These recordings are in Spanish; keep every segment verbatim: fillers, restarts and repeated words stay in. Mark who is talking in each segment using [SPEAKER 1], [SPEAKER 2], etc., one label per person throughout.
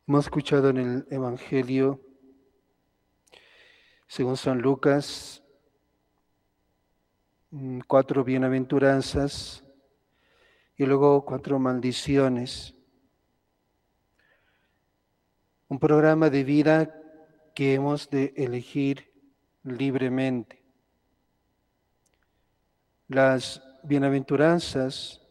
[SPEAKER 1] Hemos escuchado en el Evangelio, según San Lucas, mm, cuatro bienaventuranzas y luego cuatro maldiciones. Un programa de vida que hemos de elegir libremente. Las bienaventuranzas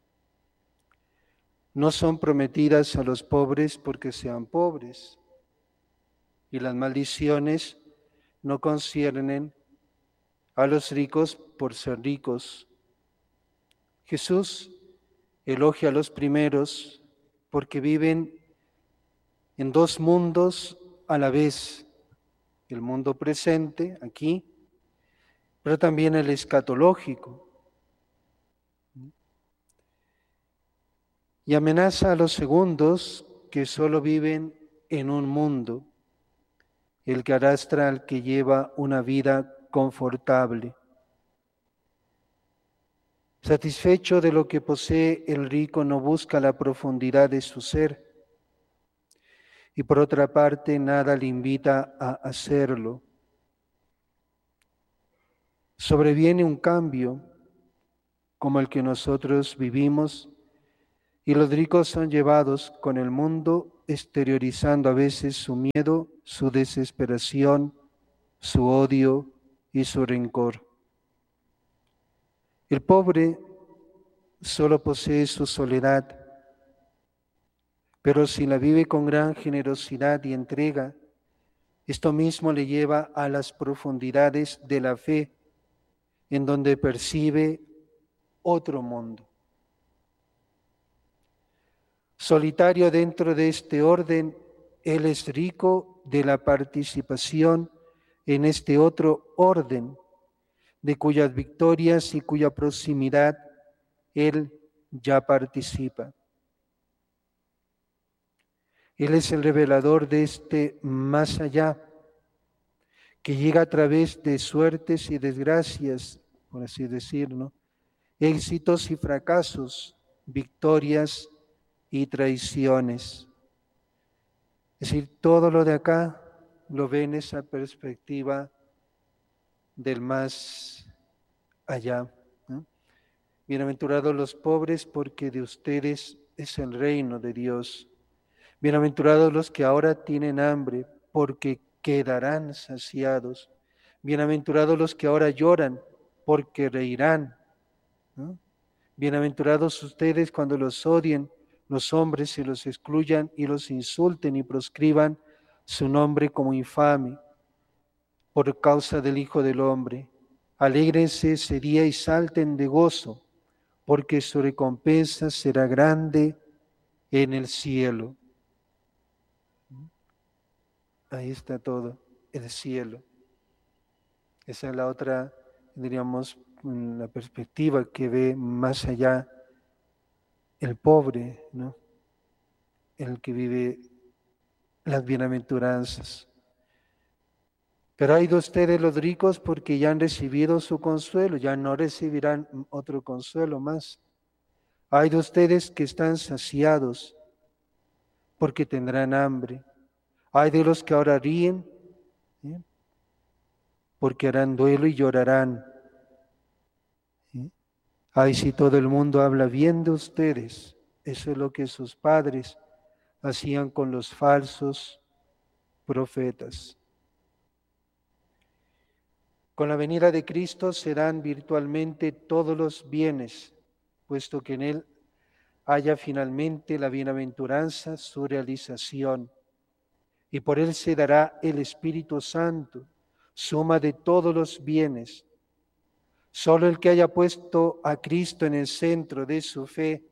[SPEAKER 1] no son prometidas a los pobres porque sean pobres, y las maldiciones no conciernen a los ricos por ser ricos. Jesús elogia a los primeros porque viven en dos mundos a la vez, el mundo presente aquí, pero también el escatológico. Y amenaza a los segundos que solo viven en un mundo, el que arrastra al que lleva una vida confortable. Satisfecho de lo que posee, el rico no busca la profundidad de su ser, y por otra parte nada le invita a hacerlo. Sobreviene un cambio como el que nosotros vivimos, y los ricos son llevados con el mundo, exteriorizando a veces su miedo, su desesperación, su odio y su rencor. El pobre solo posee su soledad, pero si la vive con gran generosidad y entrega, esto mismo le lleva a las profundidades de la fe, en donde percibe otro mundo. Solitario dentro de este orden, él es rico de la participación en este otro orden, de cuyas victorias y cuya proximidad él ya participa. Él es el revelador de este más allá, que llega a través de suertes y desgracias, por así decirlo, éxitos y fracasos, victorias y traiciones. Es decir, todo lo de acá lo ve en esa perspectiva del más allá, ¿no? Bienaventurados los pobres, porque de ustedes es el reino de Dios. Bienaventurados los que ahora tienen hambre, porque quedarán saciados. Bienaventurados los que ahora lloran, porque reirán, ¿no? Bienaventurados ustedes cuando los odien los hombres y los excluyan y los insulten y proscriban su nombre como infame por causa del Hijo del Hombre. Alégrense ese día y salten de gozo, porque su recompensa será grande en el cielo. Ahí está todo, el cielo. Esa es la otra, diríamos, la perspectiva que ve más allá el pobre, ¿no? El que vive las bienaventuranzas. Pero hay de ustedes los ricos porque ya han recibido su consuelo, ya no recibirán otro consuelo más. Hay de ustedes que están saciados porque tendrán hambre. Hay de los que ahora ríen, ¿sí?, porque harán duelo y llorarán. ¿Sí? Ay, si todo el mundo habla bien de ustedes, eso es lo que sus padres hacían con los falsos profetas. Con la venida de Cristo serán virtualmente todos los bienes, puesto que en Él haya finalmente la bienaventuranza, su realización, y por Él se dará el Espíritu Santo, suma de todos los bienes. Solo el que haya puesto a Cristo en el centro de su fe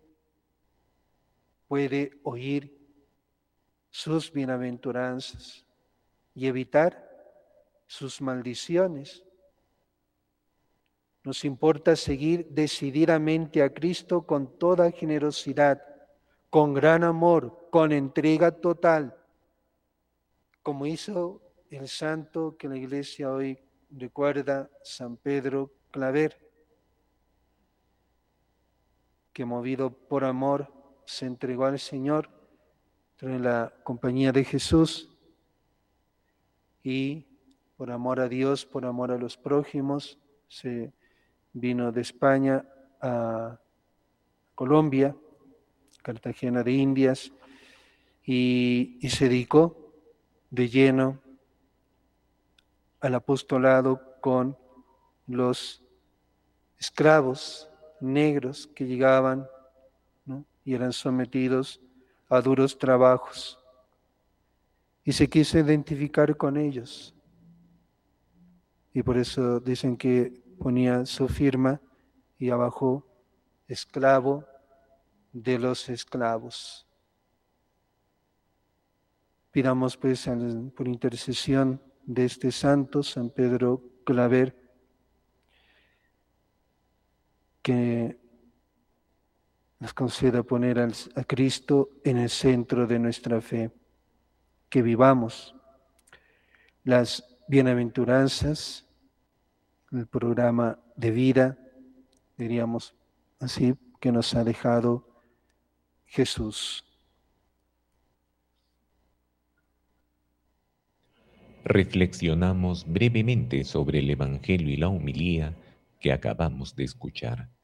[SPEAKER 1] puede oír sus bienaventuranzas y evitar sus maldiciones. Nos importa seguir decididamente a Cristo con toda generosidad, con gran amor, con entrega total, como hizo el santo que la Iglesia hoy recuerda, San Pedro Claver, que movido por amor se entregó al Señor, entró en la compañía de Jesús y por amor a Dios, por amor a los prójimos, se vino de España a Colombia, Cartagena de Indias, y, y se dedicó de lleno al apostolado con los esclavos negros que llegaban, ¿no?, y eran sometidos a duros trabajos. Y se quiso identificar con ellos. Y por eso dicen que ponía su firma y abajo, esclavo de los esclavos. Pidamos pues por intercesión de este santo, San Pedro Claver, que nos conceda poner a Cristo en el centro de nuestra fe, que vivamos las bienaventuranzas, el programa de vida, diríamos así, que nos ha dejado Jesús.
[SPEAKER 2] Reflexionamos brevemente sobre el Evangelio y la homilía que acabamos de escuchar.